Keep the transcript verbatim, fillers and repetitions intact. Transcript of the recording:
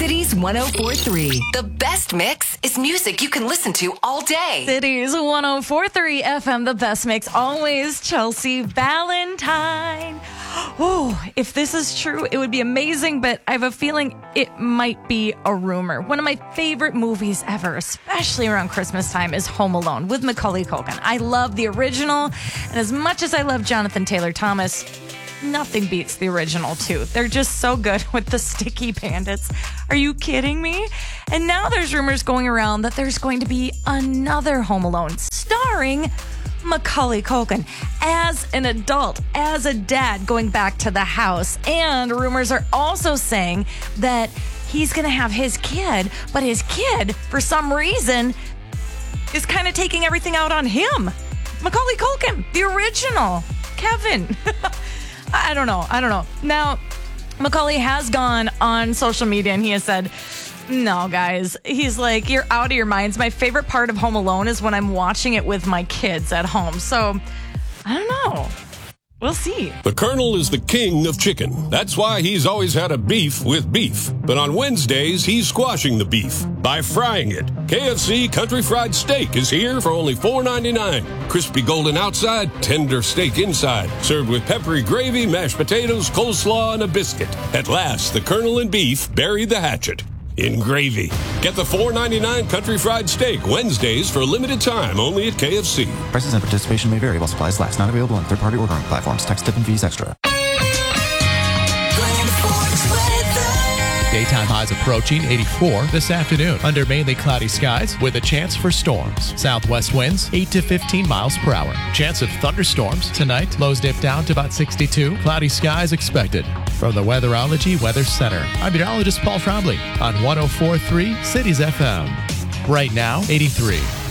Cities one oh four point three. The best mix is music you can listen to all day. Cities one oh four point three F M, the best mix. Always Chelsea Valentine. Oh, if this is true, it would be amazing, but I have a feeling it might be a rumor. One of my favorite movies ever, especially around Christmas time, is Home Alone with Macaulay Culkin. I love the original, and as much as I love Jonathan Taylor Thomas, nothing beats the original two. They're just so good with the sticky bandits. Are you kidding me? And now there's rumors going around that there's going to be another Home Alone starring Macaulay Culkin as an adult, as a dad going back to the house. And rumors are also saying that he's going to have his kid, but his kid, for some reason, is kind of taking everything out on him. Macaulay Culkin, the original Kevin. I don't know. I don't know. Now, Macaulay has gone on social media and he has said, no, guys. He's like, you're out of your minds. My favorite part of Home Alone is when I'm watching it with my kids at home. So, I don't know. We'll see. The Colonel is the king of chicken. That's why he's always had a beef with beef. But on Wednesdays, he's squashing the beef by frying it. K F C Country Fried Steak is here for only four ninety-nine. Crispy golden outside, tender steak inside. Served with peppery gravy, mashed potatoes, coleslaw, and a biscuit. At last, the Colonel and beef bury the hatchet in gravy. Get the four ninety-nine Country Fried Steak Wednesdays for a limited time only at K F C. Prices and participation may vary while supplies last. Not available on third-party ordering platforms. Tax, tip, and fees extra. Daytime highs approaching eighty-four this afternoon under mainly cloudy skies with a chance for storms. Southwest winds eight to fifteen miles per hour. Chance of thunderstorms tonight. Lows dip down to about sixty-two. Cloudy skies expected. From the Weatherology Weather Center, I'm meteorologist Paul Trombley on one oh four point three Cities F M. Right now, eighty-three.